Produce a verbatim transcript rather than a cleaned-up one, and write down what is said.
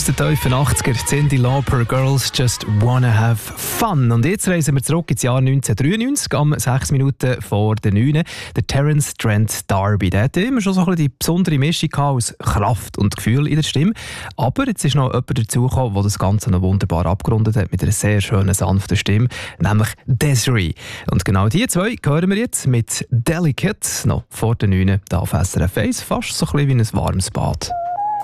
den tiefen achtziger, Cyndi Lauper, Girls Just Wanna Have Fun. Und jetzt reisen wir zurück ins Jahr neunzehnhundertdreiundneunzig, am sechs Minuten vor der neun. Der Terence Trent D'Arby, der hatte immer schon so ein bisschen die besondere Mischung aus Kraft und Gefühl in der Stimme. Aber jetzt ist noch jemand dazugekommen, der das Ganze noch wunderbar abgerundet hat mit einer sehr schönen, sanften Stimme, nämlich Desiree. Und genau die zwei hören wir jetzt mit Delicate, noch vor der neun, hier auf S R F eins, fast so ein bisschen wie ein warmes Bad.